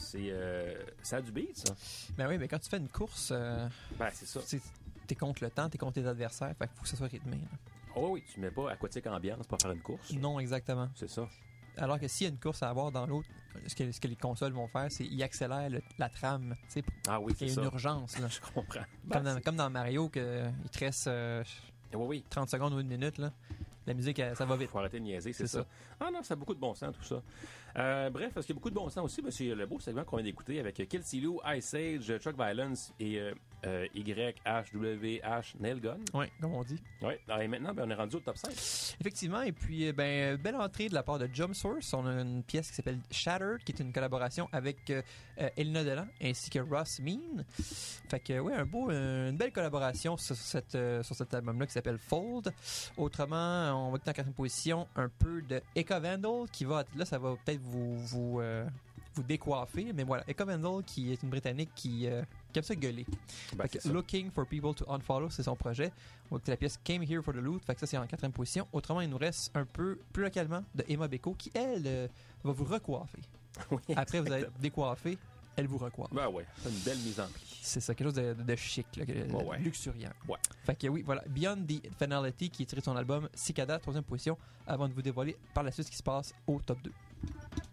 ça a du beat, ça. Ben oui, mais quand tu fais une course, C'est ça. t'es contre le temps, t'es contre tes adversaires, fait qu'il faut que ça soit rythmé. Là. Oh oui, tu mets pas aquatique ambiance pour faire une course. Non, exactement. C'est ça. Alors que s'il y a une course à avoir dans l'autre, ce que les consoles vont faire, c'est qu'ils accélèrent la trame, tu sais, Ah oui, c'est il y a ça. une urgence. Là. Je comprends. Comme dans Mario, qu'il te reste Oui. 30 secondes ou une minute, là. La musique, ça va vite. Faut arrêter de niaiser, c'est ça. Ah non, ça a beaucoup de bon sens, tout ça. Bref, parce qu'il y a beaucoup de bon sens aussi, c'est le beau segment qu'on vient d'écouter avec Kelsey Lou, Ice Age, Chuck Violence et YHWH Nailgun. Oui, comme on dit. Oui, et maintenant, on est rendu au top 5. Effectivement, et puis, belle entrée de la part de Jump Source. On a une pièce qui s'appelle Shattered, qui est une collaboration avec Elina Delan ainsi que Ross Mean. Fait que, oui, une belle collaboration sur cet album-là qui s'appelle Fold. Autrement, on va écouter en quatrième position un peu de Eka Vandal qui va, là, ça va peut-être vous décoiffer, mais voilà, Eka Vandal qui est une Britannique qui aime ça gueuler. Looking for people to unfollow, c'est son projet. On va écouter la pièce Came Here for the Loot, fait que ça c'est en quatrième position. Autrement, il nous reste un peu plus localement de Emma Beko qui, elle, va vous recoiffer. Oui, après vous avez décoiffé, elle vous recoiffe. Ben ouais, c'est une belle mise en pli. C'est ça, quelque chose de chic, là, luxuriant. Ouais. Fait que oui, voilà, Beyond the Finality qui est tiré de son album Cicada, troisième position, avant de vous dévoiler par la suite ce qui se passe au top 2.